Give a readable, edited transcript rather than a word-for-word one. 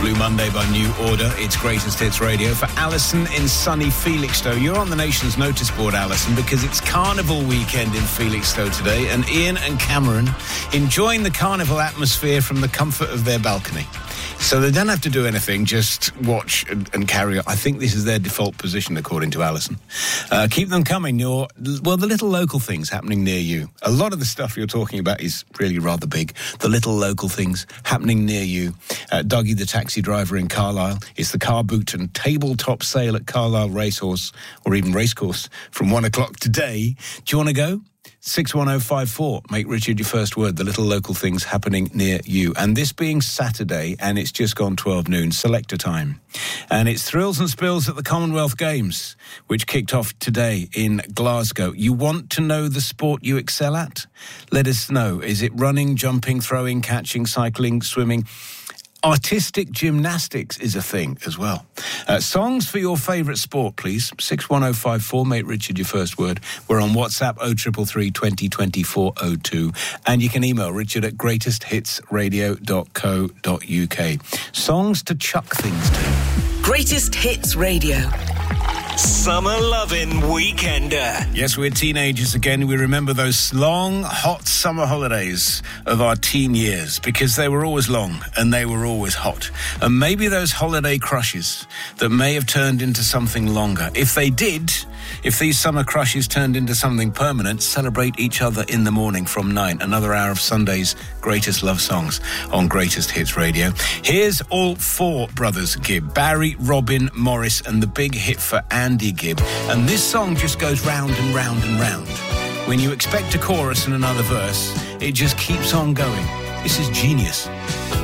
Blue Monday by New Order. It's Greatest Hits Radio for Alison in sunny Felixstowe. You're on the nation's notice board, Alison, because it's Carnival weekend in Felixstowe today, and Ian and Cameron enjoying the carnival atmosphere from the comfort of their balcony. So they don't have to do anything, just watch and carry on. I think this is their default position, according to Alison. Keep them coming. The little local things happening near you. A lot of the stuff you're talking about is really rather big. The little local things happening near you. Dougie the taxi driver in Carlisle. It's the car boot and tabletop sale at Carlisle Racehorse, or even Racecourse, from 1 o'clock today. Do you want to go? 61054. Make Richard your first word. The little local things happening near you. And this being Saturday, and it's just gone 12 noon, selector time. And it's thrills and spills at the Commonwealth Games, which kicked off today in Glasgow. You want to know the sport you excel at? Let us know. Is it running, jumping, throwing, catching, cycling, swimming? Artistic gymnastics is a thing as well. Songs for your favourite sport, please. 61054, make Richard your first word. We're on WhatsApp 0333 20 24 02. And you can email Richard at greatesthitsradio.co.uk. Songs to chuck things to. Greatest Hits Radio. Summer Lovin' Weekender. Yes, we're teenagers again. We remember those long, hot summer holidays of our teen years because they were always long and they were always hot. And maybe those holiday crushes that may have turned into something longer. If they did, if these summer crushes turned into something permanent, celebrate each other in the morning from 9. Another hour of Sunday's greatest love songs on Greatest Hits Radio. Here's all four brothers Gibb, Barry, Robin, Morris, and the big hit for Andy Gibb. And this song just goes round and round and round. When you expect a chorus and another verse, it just keeps on going. This is genius.